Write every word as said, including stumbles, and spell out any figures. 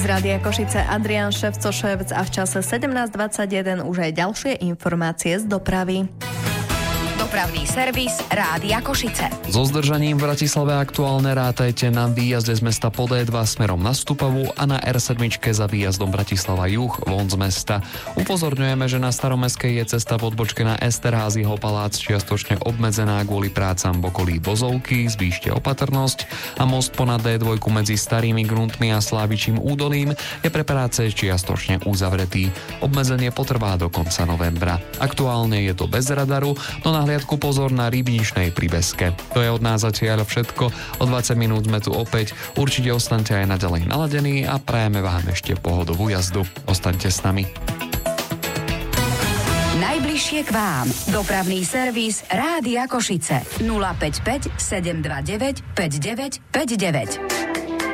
Z Rádia Košice Adrián Ševco-Ševc a v čase sedemnásť dvadsaťjeden už aj ďalšie informácie z dopravy. Dopravný servis Rádia Košice. So zdržaním v Bratislave aktuálne rátajte na výjazde z mesta po dé dva smerom na Stupavu a na er sedem za výjazdom Bratislava juh von z mesta. Upozorňujeme, že na Staromestskej je cesta v odbočke na Esterházyho palác čiastočne obmedzená kvôli prácam v okolí Vozovky, zvýšte opatrnosť a most ponad dé dva medzi Starými Gruntmi a Slávičím údolím je pre práce čiastočne uzavretý. Obmedzenie potrvá do konca novembra. Aktuálne je to bez radaru, no na hliadku pozor na Rybničnej pri Beske. To je od nás zatiaľ všetko. O dvadsať minút sme tu opäť. Určite ostaňte aj naďalej naladení a prajeme vám ešte pohodovú jazdu. Ostaňte s nami. Najbližšie k vám. Dopravný servis Rádia Košice. nula päť päť sedem dva deväť päť deväť päť deväť.